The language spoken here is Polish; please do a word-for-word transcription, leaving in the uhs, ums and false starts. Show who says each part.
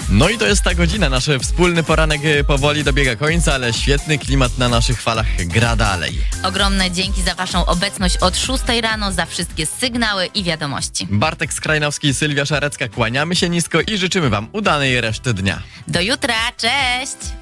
Speaker 1: No i to jest ta godzina. Nasz wspólny poranek powoli dobiega końca, ale świetny klimat na naszych falach gra dalej.
Speaker 2: Ogromne dzięki za waszą obecność od szóstej rano, za wszystkie sygnały i wiadomości.
Speaker 1: Bartek Skrajnowski i Sylwia Szarecka, kłaniamy się nisko i życzymy wam udanej reszty dnia.
Speaker 2: Do jutra, cześć!